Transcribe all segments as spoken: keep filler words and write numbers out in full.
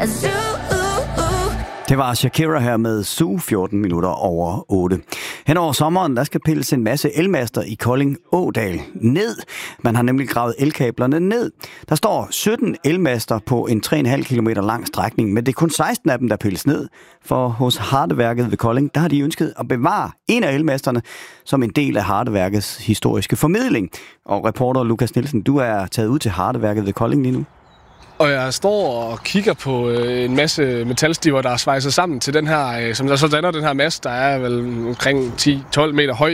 Det var Shakira her med Zoo, fjorten minutter over otte. Hen over sommeren, der skal pilles en masse elmaster i Kolding Ådal ned. Man har nemlig gravet elkablerne ned. Der står sytten elmaster på en tre komma fem kilometer lang strækning, men det er kun seksten af dem, der pilles ned. For hos Hardeværket ved Kolding, der har de ønsket at bevare en af elmasterne som en del af Hardeværkets historiske formidling. Og reporter Lukas Nielsen, du er taget ud til Hardeværket ved Kolding lige nu. Og jeg står og kigger på øh, en masse metalstiver, der er svejset sammen til den her, øh, som der så danner den her mast, der er vel omkring ti til tolv meter høj.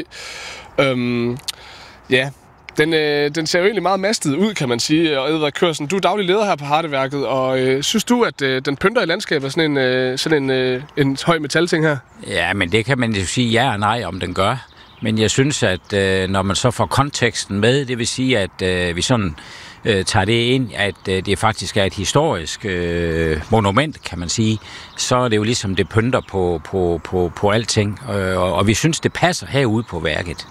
Øhm, ja, den, øh, den ser jo egentlig meget mastet ud, kan man sige. Og Edvard Kørsen, du er daglig leder her på Hardeværket, og øh, synes du, at øh, den pynter i landskabet sådan en, øh, sådan en, øh, en høj metalting her? Ja, men det kan man jo sige ja og nej, om den gør. Men jeg synes, at øh, når man så får konteksten med, det vil sige, at øh, vi sådan øh, tager det ind, at øh, det faktisk er et historisk øh, monument, kan man sige, så er det jo ligesom, det pynter på, på, på, på alting. Øh, og, og vi synes, det passer herude på værket.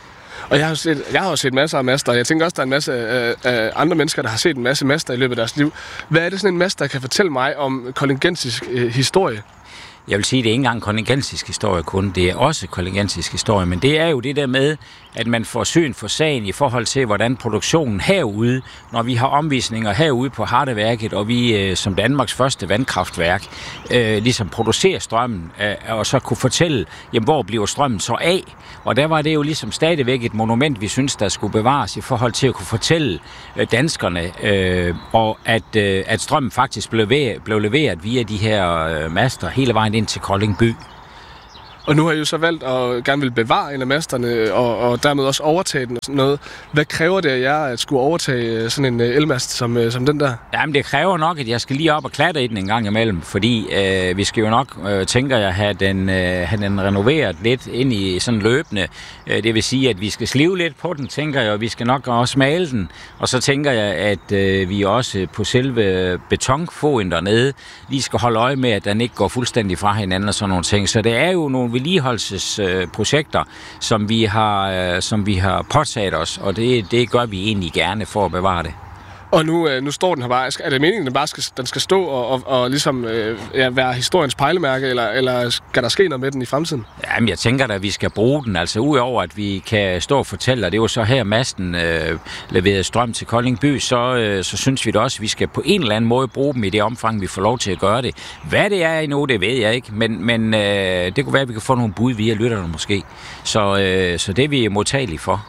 Og jeg har, set, jeg har jo set masser af master, og jeg tænker også, der er en masse øh, øh, andre mennesker, der har set en masse master i løbet af deres liv. Hvad er det sådan en master, der kan fortælle mig om koldingensisk øh, historie? Jeg vil sige, at det er ikke engang koldingensisk historie kun, det er også koldingensisk historie, men det er jo det der med, at man får syn for sagen i forhold til, hvordan produktionen herude, når vi har omvisninger herude på Hardeværket, og vi øh, som Danmarks første vandkraftværk, øh, ligesom producerer strømmen, øh, og så kunne fortælle, jamen, hvor bliver strømmen så af? Og der var det jo ligesom stadigvæk et monument, vi synes, der skulle bevares i forhold til at kunne fortælle øh, danskerne, øh, og at, øh, at strømmen faktisk blev, ved, blev leveret via de her øh, master hele vejen ind til Kolding by. Og nu har I jo så valgt at gerne vil bevare en af masterne, og, og dermed også overtage den og sådan noget. Hvad kræver det af jer at skulle overtage sådan en elmast som, som den der? Jamen, det kræver nok, at jeg skal lige op og klatre i den en gang imellem, fordi øh, vi skal jo nok, øh, tænker jeg, have den, øh, have den renoveret lidt ind i sådan løbende. Øh, det vil sige, at vi skal slive lidt på den, tænker jeg, og vi skal nok også male den. Og så tænker jeg, at øh, vi også på selve betonfoden dernede lige skal holde øje med, at den ikke går fuldstændig fra hinanden og sådan nogle ting. Så det er jo nogle vedligeholdelsesprojekter, som vi har, som vi har påtaget os, og det, det gør vi egentlig gerne for at bevare det. Og nu, nu står den her bare. Er det meningen, at den bare skal, den skal stå og, og, og ligesom øh, ja, være historiens pejlemærke, eller, eller skal der ske noget med den i fremtiden? Jamen, jeg tænker da, at vi skal bruge den. Altså, udover at vi kan stå og fortælle, og det er jo så her, masten øh, leverede strøm til Kolding by, så, øh, så synes vi da også, at vi skal på en eller anden måde bruge dem i det omfang, vi får lov til at gøre det. Hvad det er endnu, det ved jeg ikke, men, men øh, det kunne være, at vi kan få nogle bud via lytterne måske. Så, øh, så det er vi modtagelige for.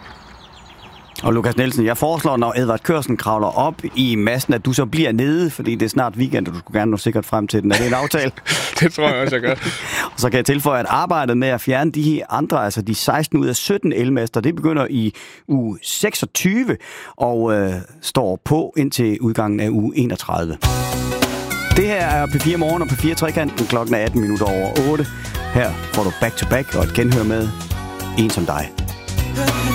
Og Lukas Nielsen, jeg foreslår, når Edvard Kørsen kravler op i massen, at du så bliver nede, fordi det er snart weekend, og du skulle gerne nå sikkert frem til den. Er det en aftale? Det tror jeg også, jeg gør. Og så kan jeg tilføje, at arbejdet med at fjerne de andre, altså de seksten ud af sytten elmaster, det begynder i uge seksogtyve og øh, står på indtil udgangen af uge enogtredive. Det her er P fire Morgen og P fire Trekanten, klokken er atten minutter over otte. Her får du back to back og et genhør med En som dig.